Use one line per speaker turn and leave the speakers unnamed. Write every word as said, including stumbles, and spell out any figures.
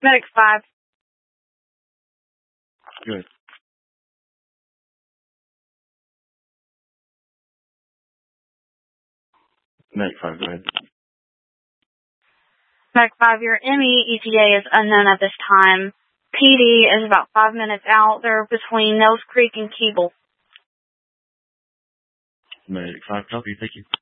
Medic five.
Good. Medic five, go ahead.
Medic five, your M E E T A is unknown at this time. P D is about five minutes out. They're between Nels Creek and Keeble.
Medic five, copy, thank you.